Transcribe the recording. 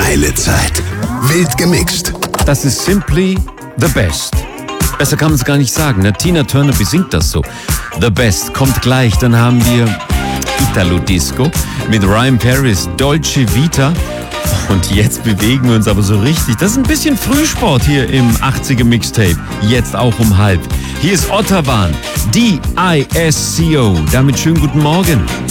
Geile Zeit. Wild gemixt. Das ist simply the best. Besser kann man es gar nicht sagen. Ne? Tina Turner besingt das so. The best kommt gleich. Dann haben wir Italo Disco mit Ryan Paris, Dolce Vita. Und jetzt bewegen wir uns aber so richtig. Das ist ein bisschen Frühsport hier im 80er Mixtape. Jetzt auch um 12:30. Hier ist Otterwan, DISCO. Damit schönen guten Morgen.